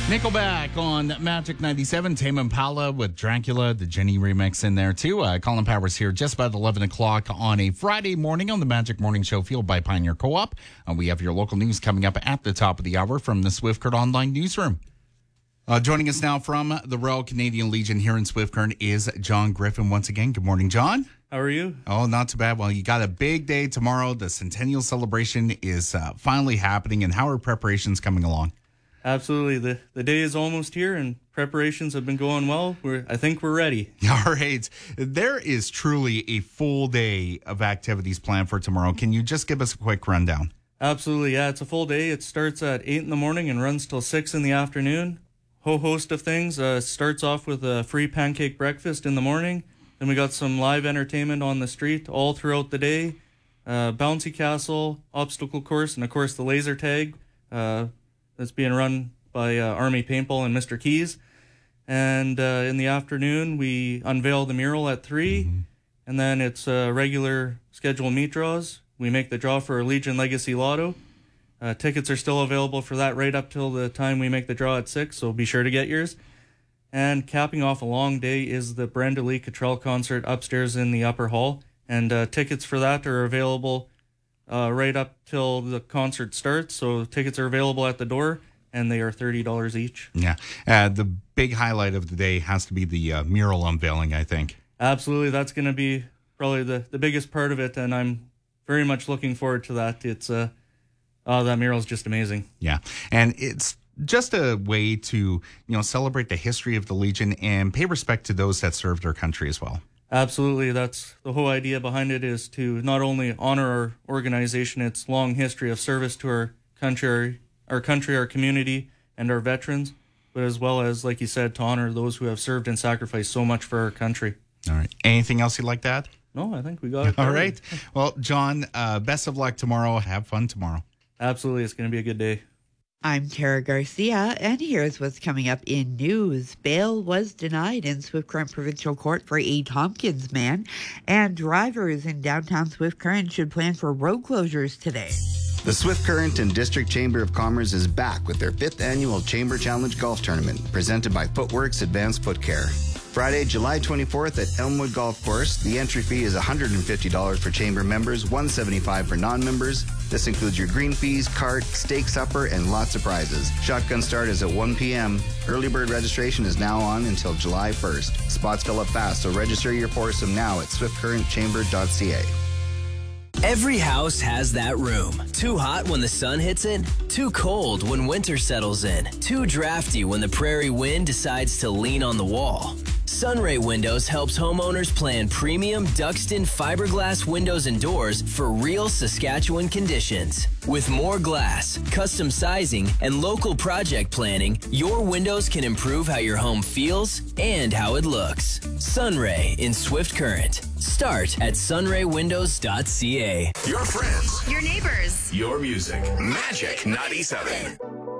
Nickelback on Magic 97. Tame Impala with Dracula, the Jenny remix in there too. Colin Powers here just about 11 o'clock on a Friday morning on the Magic Morning Show, fueled by Pioneer Co-op. We have your local news coming up at the top of the hour from the Swift Current Online Newsroom. Joining us now from the Royal Canadian Legion here in Swift Current is John Griffin once again. Good morning, John. How are you? Oh, not too bad. Well, you got a big day tomorrow. The Centennial Celebration is finally happening, and how are preparations coming along? Absolutely. The day is almost here, and preparations have been going well. I think we're ready. All right. There is truly a full day of activities planned for tomorrow. Can you just give us a quick rundown? Absolutely. Yeah, it's a full day. It starts at 8 in the morning and runs till 6 in the afternoon. Whole host of things. Starts off with a free pancake breakfast in the morning. Then we got some live entertainment on the street all throughout the day. Bouncy castle, obstacle course, and of course the laser tag. That's being run by Army Paintball and Mr. Keys. And in the afternoon, we unveil the mural at 3. And then it's regular scheduled meat draws. We make the draw for Legion Legacy Lotto. Tickets are still available for that right up till the time we make the draw at 6, so be sure to get yours. And capping off a long day is the Brenda Lee Cottrell concert upstairs in the upper hall. And tickets for that are available right up till the concert starts. So tickets are available at the door, and they are $30 each. Yeah. The big highlight of the day has to be the mural unveiling, I think. Absolutely. That's going to be probably the biggest part of it, and I'm very much looking forward to that. It's that mural is just amazing. Yeah. And it's just a way to, celebrate the history of the Legion and pay respect to those that served our country as well. Absolutely. That's the whole idea behind it, is to not only honor our organization, its long history of service to our country, our community, and our veterans, but as well as, like you said, to honor those who have served and sacrificed so much for our country. All right. Anything else you'd like to add? No, I think we got it. All right. Well, John, best of luck tomorrow. Have fun tomorrow. Absolutely. It's going to be a good day. I'm Tara Garcia, and here's what's coming up in news. Bail was denied in Swift Current Provincial Court for a Tompkins man, and drivers in downtown Swift Current should plan for road closures today. The Swift Current and District Chamber of Commerce is back with their 5th annual Chamber Challenge Golf Tournament, presented by Footworks Advanced Foot Care. Friday, July 24th at Elmwood Golf Course. The entry fee is $150 for Chamber members, $175 for non-members. This includes your green fees, cart, steak supper, and lots of prizes. Shotgun start is at 1 p.m. Early bird registration is now on until July 1st. Spots fill up fast, so register your foursome now at swiftcurrentchamber.ca. Every house has that room. Too hot when the sun hits it, too cold when winter settles in, too drafty when the prairie wind decides to lean on the wall. Sunray Windows helps homeowners plan premium Duxton fiberglass windows and doors for real Saskatchewan conditions. With more glass, custom sizing, and local project planning, your windows can improve how your home feels and how it looks. Sunray in Swift Current. Start at sunraywindows.ca. Your friends. Your neighbors. Your music. Magic 97.